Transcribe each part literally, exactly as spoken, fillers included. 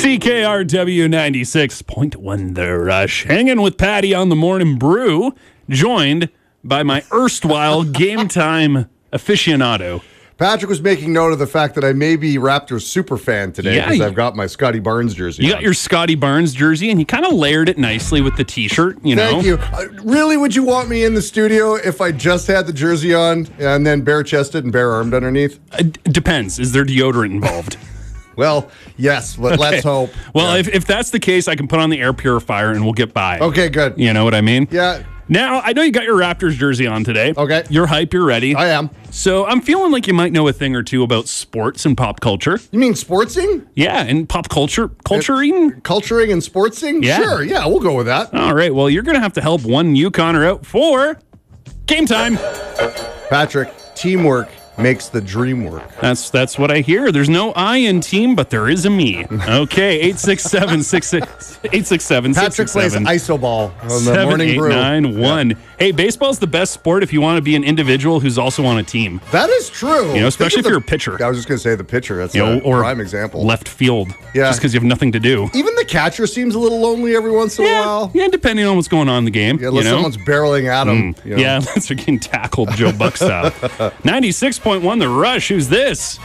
C K R W ninety-six point one The Rush. Hanging with Patty on the Morning Brew, joined by my erstwhile game time aficionado. Patrick was making note of the fact that I may be Raptors super fan today because Yeah, I've got my Scotty Barnes jersey You on. got your Scotty Barnes jersey, and you kind of layered it nicely with the T-shirt, you know? Thank you. Uh, really, would you want me in the studio if I just had the jersey on and then bare-chested and bare-armed underneath? It depends. Is there deodorant involved? Well, yes, but Okay. let's hope. Well, Yeah. if, if that's the case, I can put on the air purifier and we'll get by. Okay, good. You know what I mean? Yeah, Now, I know you got your Raptors jersey on today. Okay. You're hype, you're ready. I am. So I'm feeling like you might know a thing or two about sports and pop culture. You mean sportsing? Yeah, and pop culture, culturing. Culturing and sportsing? Yeah. Sure, yeah, we'll go with that. All right, well, you're going to have to help one Yukoner out for game time. Patrick, teamwork makes the dream work. That's that's what I hear. There's no I in team, but there is a me. Okay, eight six seven six six eight six seven six Patrick six plays seven iso ball on the seven morning eight brew. nine one. Yeah. Hey, baseball's the best sport if you want to be an individual who's also on a team. That is true. You know, especially Think if of you're a the- pitcher. I was just going to say the pitcher. That's You know, a or prime example. left field. Yeah. Just because you have nothing to do. Even the catcher seems a little lonely every once in a Yeah, while. yeah, depending on what's going on in the game. Yeah, unless you know? someone's barreling at him. you know. Yeah, unless they're getting tackled Joe Buck style. ninety-six point one The Rush. Who's this? This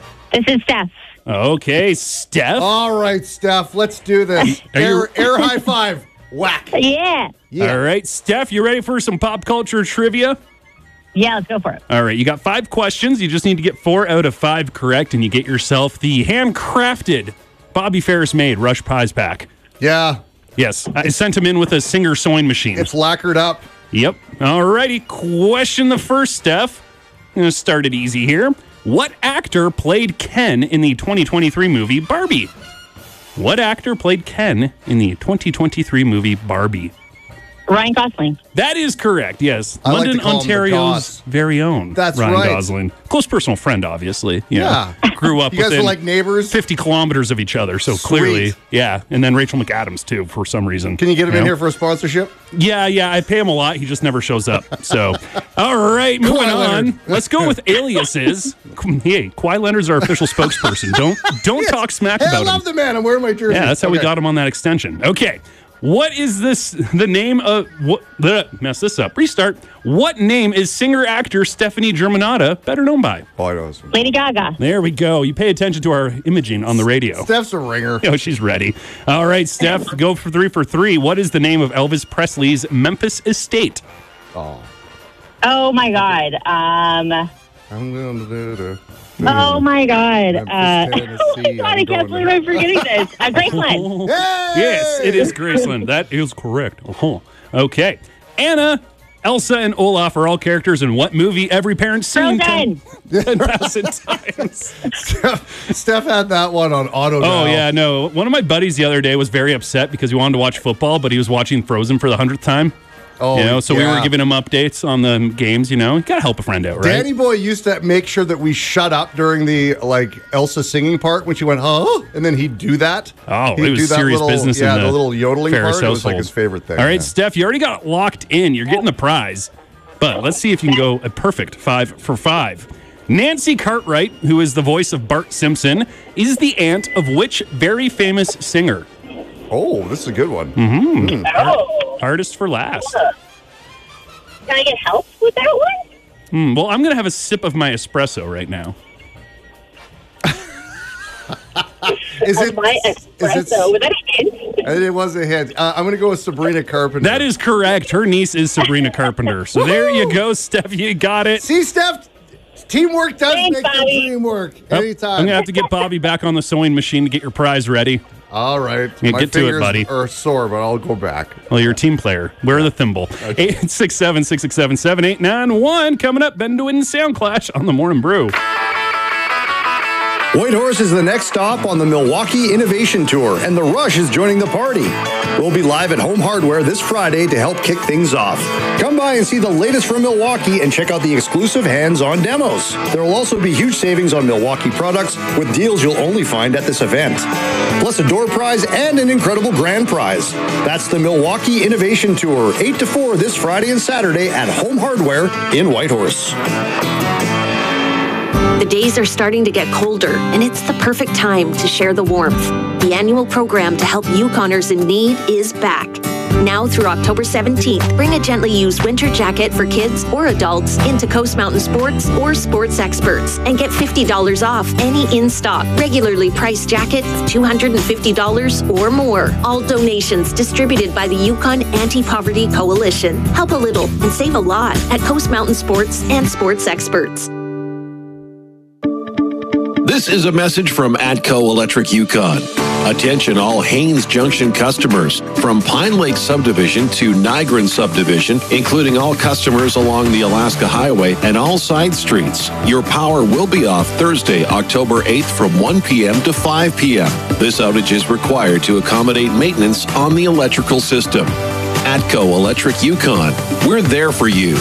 is Steph. Okay, Steph. All right, Steph, let's do this. Are you- air, air high five. Whack. Yeah. Yeah. All right, Steph, you ready for some pop culture trivia? Yeah, let's go for it. All right, you got five questions. You just need to get four out of five correct, and you get yourself the handcrafted Bobby Ferris made Rush Pies pack. Yeah, Yes, I sent him in with a Singer sewing machine. it's lacquered up. Yep. All righty, question the first, Steph. I'm going to start it easy here. What actor played Ken in the twenty twenty-three movie Barbie? What actor played Ken in the twenty twenty-three movie Barbie? Ryan Gosling. That is correct, yes. I like London, to call him the Ontario's Goss. very own That's Ryan right. Gosling. Close personal friend, obviously. You Yeah. know, grew up You guys within are like neighbors. fifty kilometers of each other, so Sweet. clearly, yeah. And then Rachel McAdams, too, for some reason. Can you get him You in know? here for a sponsorship? Yeah, yeah, I pay him a lot. He just never shows up. So, all right, moving Kawhi on. Leonard. Let's go with aliases. Hey, Kawhi Leonard's our official spokesperson. Don't don't Yes. talk smack Hey, I about love him. the man. I'm wearing my jersey. Yeah, that's how we Okay. got him on that extension. Okay, what is this? The name of what? bleh, Mess this up. Restart. What name is singer actor Stephanie Germanotta better known by? Oh, I know this one. Lady Gaga. There we go. You pay attention to our imaging on the radio. Steph's a ringer. Oh, she's ready. All right, Steph, go for three for three. What is the name of Elvis Presley's Memphis estate? Oh. Oh my God. Um. I'm gonna do the- Oh my God. Uh, Memphis, oh my Tennessee, God. I'm I can't going believe to- I'm forgetting this. Uh, Graceland. Hey! Yes, it is Graceland. That is correct. Uh-huh. Okay. Anna, Elsa, and Olaf are all characters in what movie every parent's seen Frozen. ten thousand times? Steph, Steph had that one on auto. Oh, now. yeah, no. One of my buddies the other day was very upset because he wanted to watch football, but he was watching Frozen for the hundredth time. Oh, You know, so we yeah. were giving him updates on the games, you know. You gotta help a friend out, right? Danny Boy used to make sure that we shut up during the like Elsa singing part when she went, huh? And then he'd do that. Oh, he'd it was do that serious little, business Yeah, in the, the little yodeling Ferris part. It was like household. his favorite thing. All right, yeah. Steph, you already got locked in. You're getting the prize. But let's see if you can go a perfect five for five. Nancy Cartwright, who is the voice of Bart Simpson, is the aunt of which very famous singer? Oh, this is a good one. Mm-hmm. Oh. Artist for last. Can I get help with that one? Hmm, well, I'm going to have a sip of my espresso right now. Is Of it? my Is espresso. it? Was that a hint? And it was a hint. Uh, I'm going to go with Sabrina Carpenter. That is correct. Her niece is Sabrina Carpenter. So there you go, Steph. You got it. See, Steph, teamwork does Thanks, make the Bobby. dream work. Oh, Anytime. I'm going to have to get Bobby back on the sewing machine to get your prize ready. All right. Yeah, My get to it, fingers buddy. are sore, but I'll go back. Well, you're a team player. Wear the thimble. eight six seven, six six seven, seven eight nine one. Coming up, Ben DeWitt and Sound Clash on the Morning Brew. Whitehorse is the next stop on the Milwaukee Innovation Tour, and The Rush is joining the party. We'll be live at Home Hardware this Friday to help kick things off. Come by and see the latest from Milwaukee and check out the exclusive hands-on demos. There will also be huge savings on Milwaukee products with deals you'll only find at this event. Plus a door prize and an incredible grand prize. That's the Milwaukee Innovation Tour, eight to four this Friday and Saturday at Home Hardware in Whitehorse. The days are starting to get colder, and it's the perfect time to share the warmth. The annual program to help Yukoners in need is back. Now through October seventeenth, bring a gently used winter jacket for kids or adults into Coast Mountain Sports or Sports Experts and get fifty dollars off any in-stock, regularly priced jacket of two hundred fifty dollars or more. All donations distributed by the Yukon Anti-Poverty Coalition. Help a little and save a lot at Coast Mountain Sports and Sports Experts. This is a message from Atco Electric Yukon. Attention all Haines Junction customers. From Pine Lake Subdivision to Nigran Subdivision, including all customers along the Alaska Highway and all side streets. Your power will be off Thursday, October eighth from one p.m. to five p.m. This outage is required to accommodate maintenance on the electrical system. Atco Electric Yukon. We're there for you.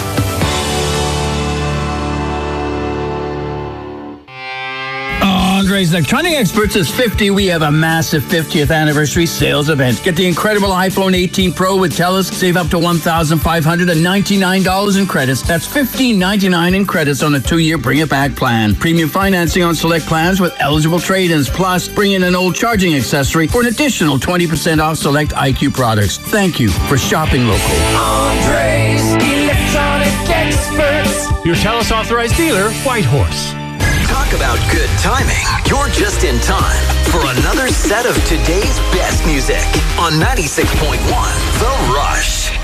Andre's Electronic Experts is fifty. We have a massive fiftieth anniversary sales event. Get the incredible iPhone eighteen Pro with TELUS. Save up to one thousand five hundred ninety-nine dollars in credits. That's fifteen ninety-nine in credits on a two-year Bring It Back plan. Premium financing on select plans with eligible trade-ins. Plus, bring in an old charging accessory for an additional twenty percent off select I Q products. Thank you for shopping local. Andre's Electronic Experts. Your TELUS authorized dealer, Whitehorse. Talk about good timing. You're just in time for another set of today's best music on ninety-six point one The Rush.